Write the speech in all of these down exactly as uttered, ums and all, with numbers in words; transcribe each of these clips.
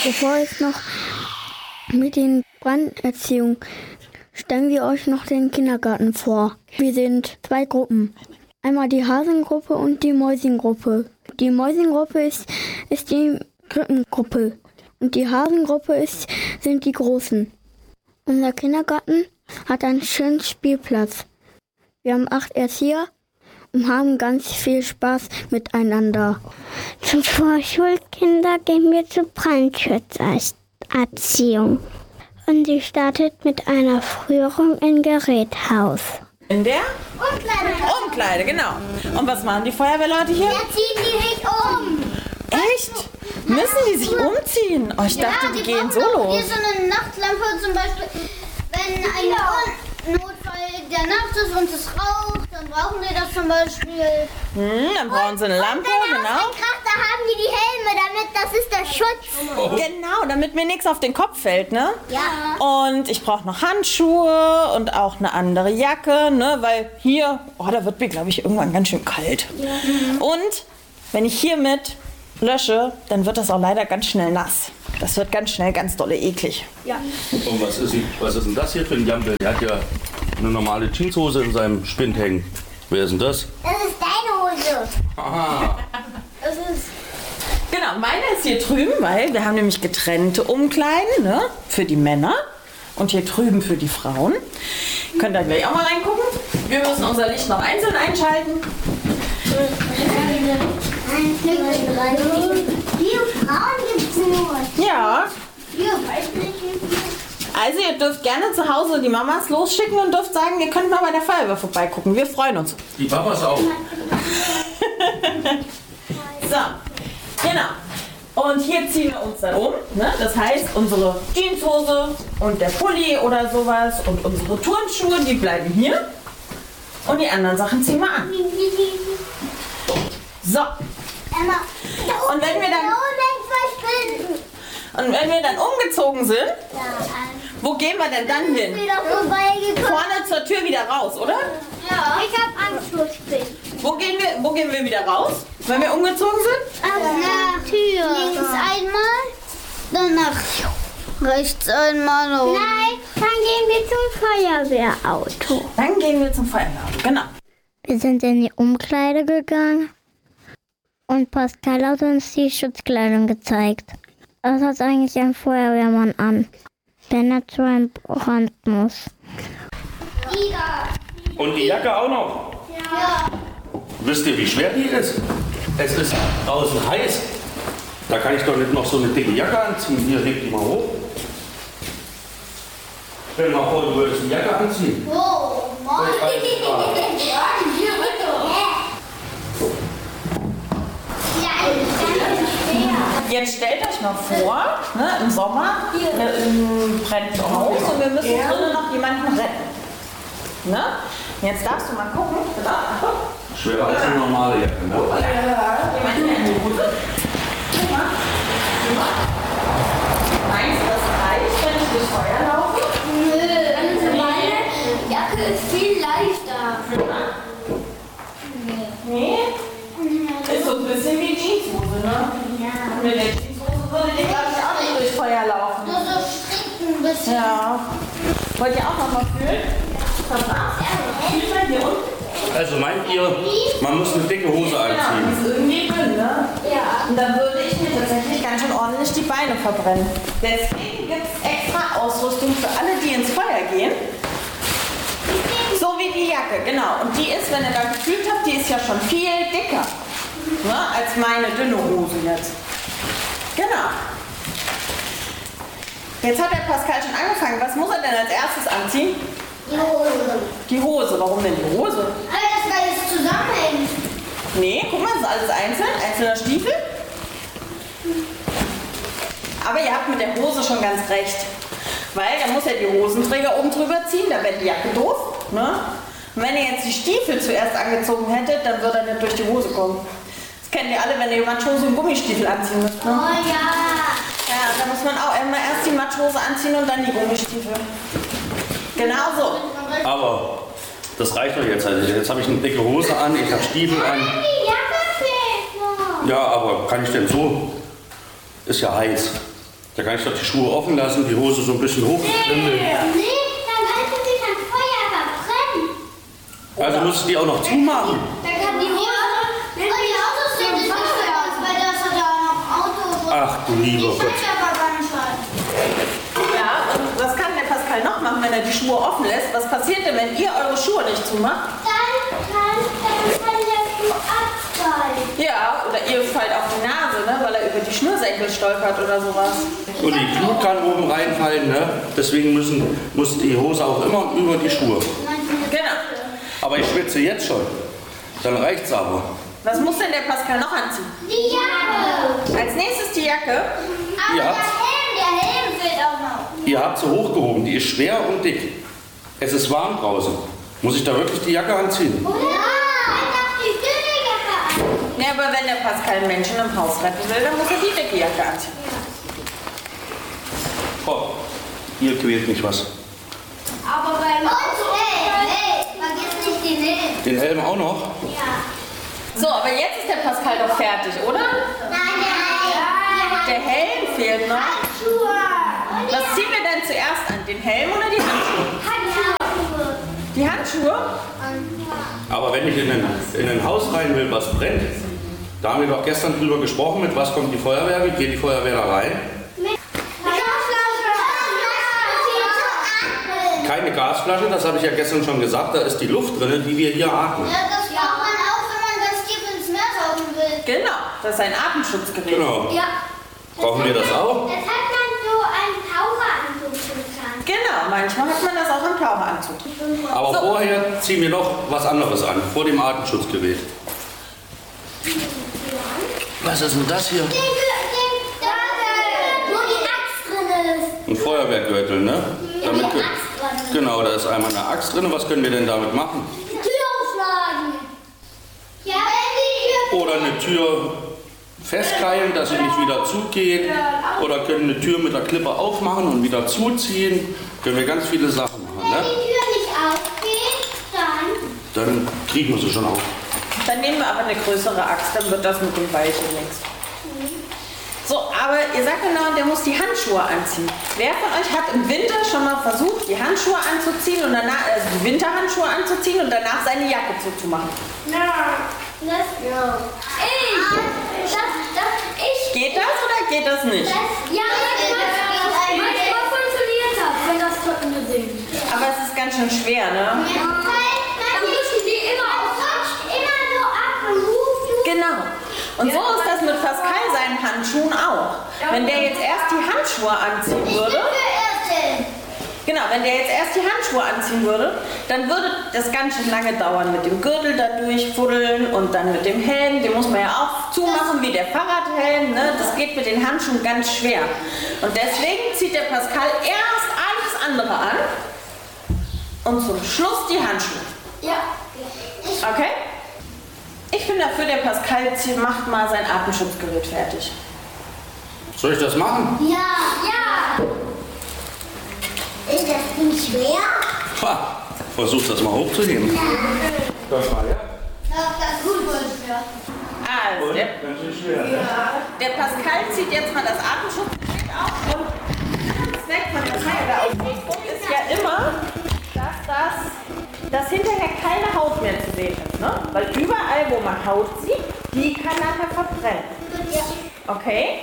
Bevor es noch mit den Branderziehungen, stellen wir euch noch den Kindergarten vor. Wir sind zwei Gruppen. Einmal die Hasengruppe und die Mäusengruppe. Die Mäusengruppe ist, ist die Krippengruppe und die Hasengruppe ist, sind die Großen. Unser Kindergarten hat einen schönen Spielplatz. Wir haben acht Erzieher und haben ganz viel Spaß miteinander. Zum Vorschulkinder gehen wir zur Brandschutzerziehung. Und sie startet mit einer Führung im Geräthaus. In der? Umkleide. Umkleide, genau. Und was machen die Feuerwehrleute hier? Ja, ziehen die sich um. Echt? Müssen die sich umziehen? Oh, ich dachte, ja, die, die gehen so brauchen los. Hier so eine Nachtlampe zum Beispiel. Wenn ein Notfall der Nacht ist und es raucht, dann brauchen die das zum Beispiel. Hm, dann brauchen sie eine Lampe, Wenn genau. Haus einkracht, da haben die die Helme, damit das ist der Schutz. Genau, damit mir nichts auf den Kopf fällt, ne? Ja. Und ich brauche noch Handschuhe und auch eine andere Jacke, ne? Weil hier, oh, da wird mir, glaube ich, irgendwann ganz schön kalt. Ja. Und wenn ich hiermit lösche, dann wird das auch leider ganz schnell nass. Das wird ganz schnell ganz dolle eklig. Ja. Und was ist, denn, was ist denn das hier für ein Jampel? Der hat ja eine normale Jeanshose in seinem Spind hängen. Wer ist denn das? Das ist deine Hose. Aha. Das ist... Genau, meine ist hier drüben, weil wir haben nämlich getrennte Umkleiden, ne? Für die Männer und hier drüben für die Frauen. Könnt ihr gleich auch mal reingucken. Wir müssen unser Licht noch einzeln einschalten. Vier Frauen gibt's nur. Ja. Vier, weiß nicht wie viel. Also ihr dürft gerne zu Hause die Mamas losschicken und dürft sagen, ihr könnt mal bei der Feuerwehr vorbeigucken. Wir freuen uns. Die Papas auch. So, genau. Und hier ziehen wir uns dann um. Ne? Das heißt, unsere Jeanshose und der Pulli oder sowas und unsere Turnschuhe, die bleiben hier. Und die anderen Sachen ziehen wir an. So. Emma. Und wenn wir dann, und wenn wir dann umgezogen sind, wo gehen wir denn dann hin? Vorne zur Tür wieder raus, oder? Ja. Ich hab Angst vor Spinnen. Wo gehen wir, wo gehen wir wieder raus, wenn wir umgezogen sind? Aus der Tür. Links einmal, danach rechts einmal. Und Nein, dann gehen wir zum Feuerwehrauto. Dann gehen wir zum Feuerwehrauto, genau. Wir sind in die Umkleide gegangen und Pascal hat uns die Schutzkleidung gezeigt. Was hat eigentlich ein Feuerwehrmann an, wenn er zu einem Brand muss? Und die Jacke auch noch. ja. Wisst ihr, wie schwer die ist? Es ist draußen heiß. Da kann ich doch nicht noch so eine dicke Jacke anziehen. Hier, leg die mal hoch. Stell dir mal vor, du würdest eine Jacke anziehen. Oh, Mann. Hier bitte. Jetzt stellt euch mal vor, ne, im Sommer äh, im brennt ein Haus und wir müssen drinnen noch jemanden retten. Ne? Jetzt darfst du mal gucken. Schwerer als eine normale Jacke, ne? Jemanden in die Hose. Guck mal. Guck mal. Meinst du, das reicht, wenn ich durchs Feuer laufe? Nö, meine Jacke ist viel leichter. Nee. Ist so ein bisschen wie Jeanshose, ne? Ja. Mit der Jeanshose würde ich, glaube ich, auch nicht durchs Feuer laufen. Nur so strikt ein bisschen. Ja. Wollt ihr auch noch mal fühlen? Was war's? Fühlt mal hier unten? Also meint ihr, man muss eine dicke Hose Genau, das anziehen? ist irgendwie dünn, ne? Ja. Und dann würde ich mir tatsächlich ganz schön ordentlich die Beine verbrennen. Deswegen gibt es extra Ausrüstung für alle, die ins Feuer gehen. So wie die Jacke, genau. Und die ist, wenn ihr da gefühlt habt, die ist ja schon viel dicker, ne, als meine dünne Hose jetzt. Genau. Jetzt hat der Pascal schon angefangen. Was muss er denn als erstes anziehen? Die Hose. Die Hose. Warum denn die Hose? Alles, weil es zusammenhängt. Nee, guck mal, das ist alles einzeln. Einzelner Stiefel. Aber ihr habt mit der Hose schon ganz recht. Weil da muss ja die Hosenträger oben drüber ziehen, da wäre die Jacke doof. Ne? Und wenn ihr jetzt die Stiefel zuerst angezogen hättet, dann würde er nicht durch die Hose kommen. Das kennt ihr alle, wenn ihr Matschhose und Gummistiefel anziehen müsst. Ne? Oh ja. Ja, da muss man auch immer erst die Matschhose anziehen und dann die Gummistiefel. Genau so. Aber das reicht doch jetzt. Also jetzt habe ich eine dicke Hose an, ich habe Stiefel an. Die Jacke fehlt noch. Ja, aber kann ich denn so? Ist ja heiß. Da kann ich doch die Schuhe offen lassen, die Hose so ein bisschen hoch. Nee, nee, dann könnte sich ein Feuer verbrennen. Also muss ich die auch noch zumachen. Da kann die Hose. Und die Autos sind nicht aus, weil das hat ja noch Autos. Ach du lieber Gott. Ja, und was kann der Pascal noch machen, wenn er die Schuhe offen lässt? Was passiert denn, wenn ihr eure Schuhe nicht zumacht? Dann kann, dann kann der Schuh abfallen. Ja, oder ihr fallt auf die Nase, ne, weil er über die Schnürsenkel stolpert oder sowas. Und die Glut kann oben reinfallen, ne? Deswegen müssen, muss die Hose auch immer über die Schuhe. Genau. Aber ich schwitze jetzt schon. Dann reicht's aber. Was muss denn der Pascal noch anziehen? Die Jacke. Als nächstes die Jacke. Aber Ja. der Helm, der Helm fehlt auch noch. Ihr habt sie hochgehoben, die ist schwer und dick. Es ist warm draußen. Muss ich da wirklich die Jacke anziehen? Oder? Dann darf die dünne Jacke an. Ja, aber wenn der Pascal Menschen im Haus retten will, dann muss er die dicke Jacke anziehen. Oh, hier quält mich was. Aber beim Auto. Hey, hey, vergiss nicht den Helm. Den Helm auch noch? Ja. So, aber jetzt ist der Pascal doch fertig, oder? Nein, nein. Der Helm fehlt noch. Handschuhe. Was ziehen wir denn zuerst an? Den Helm oder die Handschuhe? Handschuhe. Die Handschuhe? Aber wenn ich in ein, in ein Haus rein will, was brennt, da haben wir doch gestern drüber gesprochen, mit was kommt die Feuerwehr, wie geht die Feuerwehr da rein? Keine Gasflasche, das habe ich ja gestern schon gesagt, da ist die Luft drin, die wir hier atmen. Ja, das braucht man auch, wenn man ganz tief ins Meer tauchen will. Genau, das ist ein Atemschutzgerät. Genau. Ja. Brauchen wir das auch? Das hat man so einen Taucheranzug getan. Genau, manchmal hat man das auch im Taucheranzug. Aber So. vorher ziehen wir noch was anderes an, vor dem Atemschutzgerät. Was ist denn das hier? Den, den, da, wo die Axt drin ist. Ein Feuerwehrgürtel, ne? Damit die kö- Axt drin. genau, da ist einmal eine Axt drin. Was können wir denn damit machen? Die Tür aufschlagen. Ja, wenn die Tür... Oder eine Tür festkeilen, dass sie nicht wieder zugeht. Oder können eine Tür mit der Klippe aufmachen und wieder zuziehen. Können wir ganz viele Sachen machen, Wenn ne? die Tür nicht aufgeht, dann... Dann kriegen wir sie schon auf. Dann nehmen wir aber eine größere Axt, dann wird das mit dem Weilchen nichts. So, aber ihr sagt genau, der muss die Handschuhe anziehen. Wer von euch hat im Winter schon mal versucht, die Handschuhe anzuziehen und danach, also die Winterhandschuhe anzuziehen und danach seine Jacke zuzumachen? Ja. Das... Ja. Ich. Das, das, ich... Geht das oder geht das nicht? Das, ja, manchmal funktioniert das, wenn das Trockene sind. Aber es ist ganz schön schwer, ne? Dann müssen die immer auf immer so ab und ruft. Genau. Und so ist das mit Pascal seinen Handschuhen auch. Wenn der jetzt erst die Handschuhe anziehen würde, genau, wenn der jetzt erst die Handschuhe anziehen würde, dann würde das ganz schön lange dauern mit dem Gürtel da durchfuddeln und dann mit dem Helm, den muss man ja auch zumachen wie der Fahrradhelm, ne? Das geht mit den Handschuhen ganz schwer. Und deswegen zieht der Pascal erst alles andere an und zum Schluss die Handschuhe. Ja. Okay? Ich bin dafür, der Pascal zieht- macht mal sein Atemschutzgerät fertig. Soll ich das machen? Ja. Ja. Ist das nicht schwer? Ha, versuch das mal hochzuheben. Das war ja. Doch, das ist gut schwer. Also, der, Ganz schön schwer. der Pascal zieht jetzt mal das Atemschutzgerät auf und das Zweck von der Feuerwehrausrüstung ist ja immer, dass, das, dass hinterher keine Haut mehr zu sehen ist. Ne? Weil überall, wo man Haut sieht, die kann nachher verbrennen. Okay?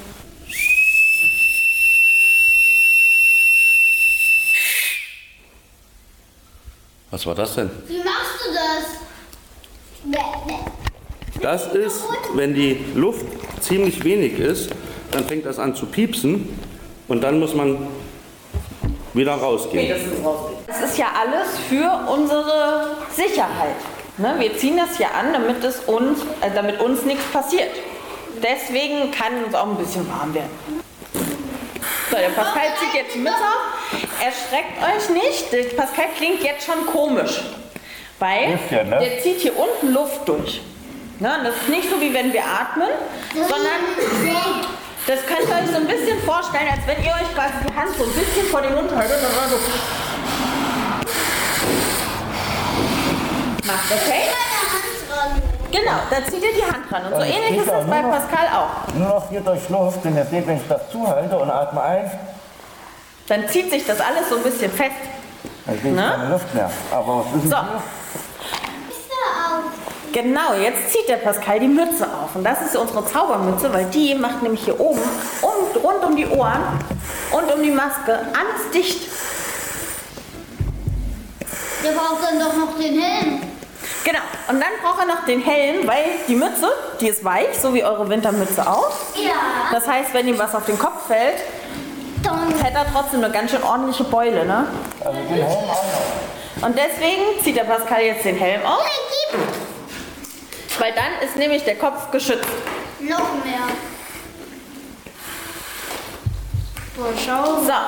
Was war das denn? Wie machst du das? Nee, nee. Das ist, wenn die Luft ziemlich wenig ist, dann fängt das an zu piepsen und dann muss man wieder rausgehen. Das ist rausgehen. Das ist ja alles für unsere Sicherheit. Ne? Wir ziehen das ja an, damit, es uns, äh, damit uns nichts passiert. Deswegen kann uns auch ein bisschen warm werden. So, der Pascal zieht jetzt die Mütze auf. Erschreckt euch nicht, der Pascal klingt jetzt schon komisch. Weil Hilft ja, ne? der zieht hier unten Luft durch. Ne? Das ist nicht so, wie wenn wir atmen, sondern das könnt ihr euch so ein bisschen vorstellen, als wenn ihr euch quasi die Hand so ein bisschen vor den Mund haltet und dann so macht, okay? Genau, da zieht ihr die Hand dran. Und so Und es ähnlich geht ist das auch bei nur noch- Pascal auch. Nur noch hier durch Luft, denn ihr seht, wenn ich das zuhalte und atme ein, Dann zieht sich das alles so ein bisschen fest. dann sehe ich Na? keine Luft mehr. Aber was wissen So. Sie? Genau, jetzt zieht der Pascal die Mütze auf. Und das ist unsere Zaubermütze, weil die macht nämlich hier oben um, rund um die Ohren und um die Maske alles dicht. Der braucht dann doch noch den Helm. Genau, und dann braucht er noch den Helm, weil die Mütze, die ist weich, so wie eure Wintermütze auch. Ja. Das heißt, wenn ihm was auf den Kopf fällt, dann hätte er trotzdem eine ganz schön ordentliche Beule, ne? Also den Helm auch noch. Und deswegen zieht der Pascal jetzt den Helm auf, weil dann ist nämlich der Kopf geschützt. Noch mehr. Boah, schau. So.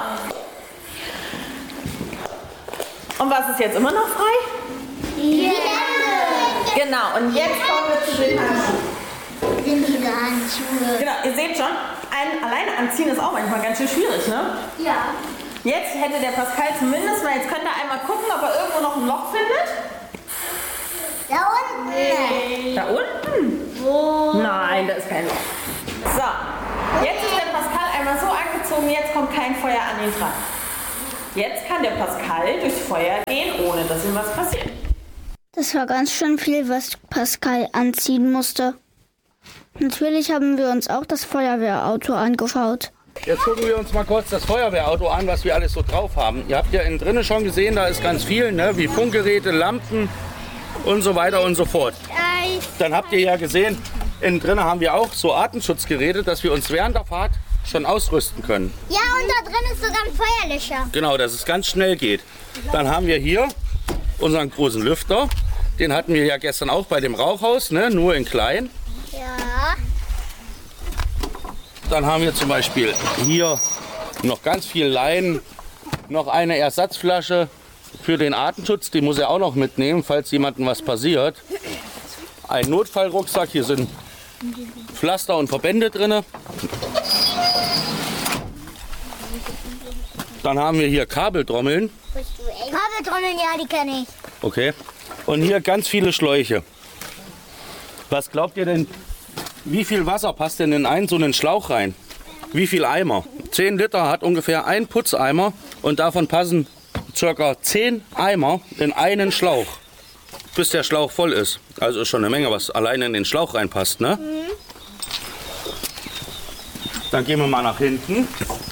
Und was ist jetzt immer noch frei? Die Hände. Genau, und jetzt kommen wir zu den Handschuhen. Sind diese Handschuhe. Genau, ihr seht schon, ein alleine anziehen ist auch manchmal ganz schön schwierig, ne? Ja. Jetzt hätte der Pascal zumindest mal, jetzt könnt ihr einmal gucken, ob er irgendwo noch ein Loch findet. Da unten. Da unten? Wo? Nein, da ist kein Loch. So, jetzt ist der Pascal einmal so angezogen, jetzt kommt kein Feuer an ihn dran. Jetzt kann der Pascal durchs Feuer gehen, ohne dass ihm was passiert. Das war ganz schön viel, was Pascal anziehen musste. Natürlich haben wir uns auch das Feuerwehrauto angeschaut. Jetzt gucken wir uns mal kurz das Feuerwehrauto an, was wir alles so drauf haben. Ihr habt ja innen drinnen schon gesehen, da ist ganz viel, ne? Wie Funkgeräte, Lampen und so weiter und so fort. Dann habt ihr ja gesehen, innen drinnen haben wir auch so Atemschutzgeräte, dass wir uns während der Fahrt schon ausrüsten können. Ja, und da drin ist sogar ein Feuerlöscher. Genau, dass es ganz schnell geht. Dann haben wir hier unseren großen Lüfter. Den hatten wir ja gestern auch bei dem Rauchhaus, ne? Nur in klein. Ja. Dann haben wir zum Beispiel hier noch ganz viel Leinen, noch eine Ersatzflasche für den Atemschutz. Die muss er auch noch mitnehmen, falls jemandem was passiert. Ein Notfallrucksack, hier sind Pflaster und Verbände drin. Dann haben wir hier Kabeltrommeln. Kabeltrommeln, ja, die kenne ich. Okay. Und hier ganz viele Schläuche. Was glaubt ihr denn, wie viel Wasser passt denn in einen so einen Schlauch rein? Wie viel Eimer? zehn Liter hat ungefähr ein Putzeimer und davon passen ca. zehn Eimer in einen Schlauch, bis der Schlauch voll ist. Also ist schon eine Menge, was alleine in den Schlauch reinpasst, ne? Mhm. Dann gehen wir mal nach hinten.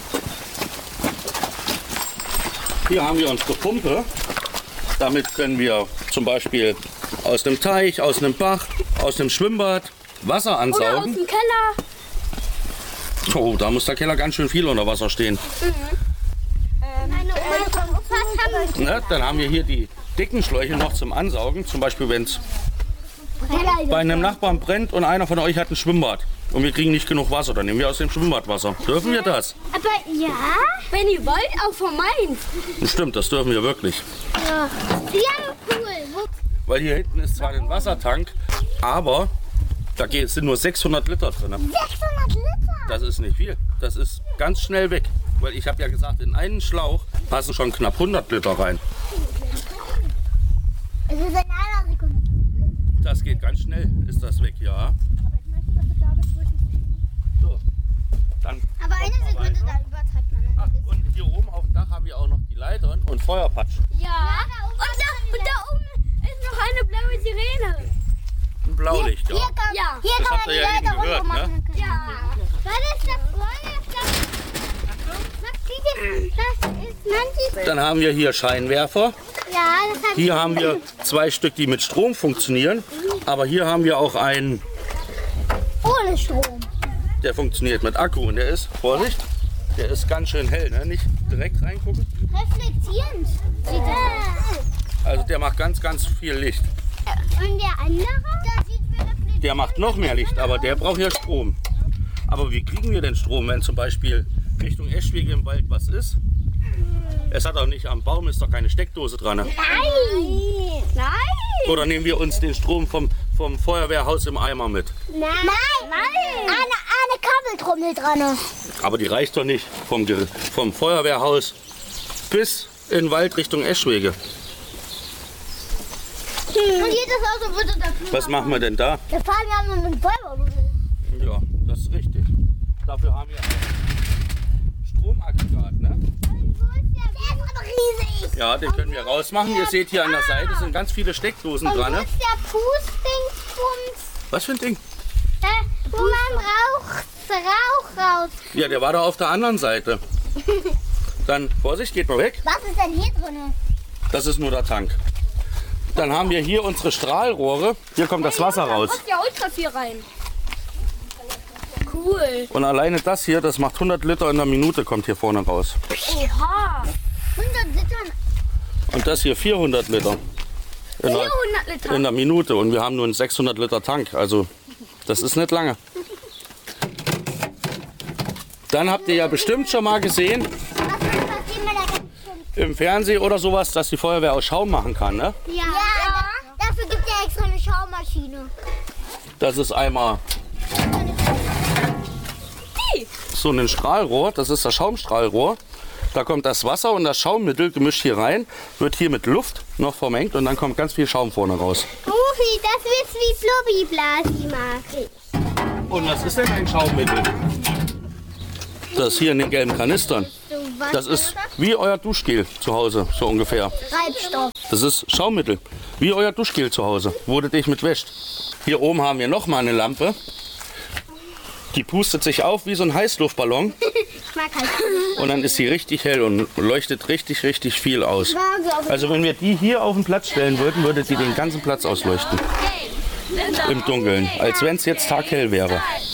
Hier haben wir unsere Pumpe. Damit können wir zum Beispiel aus dem Teich, aus einem Bach, aus dem Schwimmbad Wasser ansaugen. Oder aus dem Keller. Oh, da muss der Keller ganz schön viel unter Wasser stehen. Meine Oma vom Opa haben Ne? Dann haben wir hier die dicken Schläuche noch zum Ansaugen. Zum Beispiel, wenn es bei einem Nachbarn brennt und einer von euch hat ein Schwimmbad und wir kriegen nicht genug Wasser, dann nehmen wir aus dem Schwimmbad Wasser. Dürfen wir das? Aber ja, wenn ihr wollt, auch von meins. Stimmt, das dürfen wir wirklich. Ja, cool. Wo Weil hier hinten ist zwar ein Wassertank, aber da geht- sind nur sechshundert Liter drin. sechshundert Liter. Das ist nicht viel. Das ist ganz schnell weg. Weil ich habe ja gesagt, in einen Schlauch passen schon knapp hundert Liter rein. Es ist in einer Sekunde. Das geht ganz schnell, ist das weg, ja. So, dann Aber eine gucken wir Sekunde, weiter. da übertreibt man. Ach, und hier oben auf dem Dach haben wir auch noch die Leitern und Feuerpatschen. Ja. Und da, und da oben ist noch eine blaue Sirene. Ein Blaulicht, Hier ja. kann, Ja. hier Das kann habt man ihr die ja eben Leiter gehört, runter ne? machen. Ja. Was ist das? Was ist das? Das ist manches. Dann haben wir hier Scheinwerfer. Ja, das hat Hier haben wir zwei Stück, die mit Strom funktionieren. Aber hier haben wir auch einen, ohne Strom. der funktioniert mit Akku. Und der ist, Vorsicht, der ist ganz schön hell, ne? Nicht direkt reingucken. Reflektierend sieht das aus. Also der macht ganz, ganz viel Licht. Und der andere? Der sieht wie reflektiert. Der macht noch mehr Licht, aber der braucht ja Strom. Aber wie kriegen wir den Strom, wenn zum Beispiel Richtung Eschwege im Wald was ist? Es hat auch nicht am Baum, ist doch keine Steckdose dran. Ne? Nein! Nein! Oder nehmen wir uns den Strom vom, vom Feuerwehrhaus im Eimer mit? Nein! Nein! Eine, eine Kabeltrommel dran. Aber die reicht doch nicht vom, Ge- vom Feuerwehrhaus bis in den Wald Richtung Eschwege. Hier Und jedes Auto würde dafür. Was machen wir denn da? Da fahren wir aber mit dem Feuerwehr. Ja, das ist richtig. Dafür haben wir ein Stromaggregat, ne? Der ist aber riesig. Ja, den können wir rausmachen. Ihr seht hier an der Seite sind ganz viele Steckdosen Und dran. wo Ne? ist der Pustdingsbums? Was für ein Ding? Äh, wo man Rauch, Rauch raus. Ja, der war da auf der anderen Seite. Dann, Vorsicht, geht mal weg. Was ist denn hier drin? Das ist nur der Tank. Dann haben wir hier unsere Strahlrohre. Hier kommt das Wasser raus. Ja, ultra viel rein. Cool. Und alleine das hier, das macht hundert Liter in der Minute, kommt hier vorne raus. Oha. hundert Liter. Und das hier vierhundert Liter. In der, vierhundert Liter. in der Minute. Und wir haben nur einen sechshundert Liter Tank. Also, das ist nicht lange. Dann habt ihr ja bestimmt schon mal gesehen, Was ist passiert mit der ganzen im Fernsehen oder sowas, dass die Feuerwehr aus Schaum machen kann. Ne? Ja, ja. Da, dafür gibt es ja extra eine Schaumaschine. Das ist einmal so ein Strahlrohr, das ist das Schaumstrahlrohr. Da kommt das Wasser und das Schaummittel gemischt hier rein, wird hier mit Luft noch vermengt und dann kommt ganz viel Schaum vorne raus. Rufi, das ist wie Flubbi-Blasi, mag ich. Und was ist denn ein Schaummittel? Das hier in den gelben Kanistern. Das ist wie euer Duschgel zu Hause, so ungefähr. Treibstoff. Das ist Schaummittel, wie euer Duschgel zu Hause, wo du dich mit wäscht. Hier oben haben wir noch mal eine Lampe. Die pustet sich auf wie so ein Heißluftballon Ich mag halt. und dann ist sie richtig hell und leuchtet richtig, richtig viel aus. Also wenn wir die hier auf den Platz stellen würden, würde die den ganzen Platz ausleuchten. Im Dunkeln, als wenn es jetzt taghell wäre.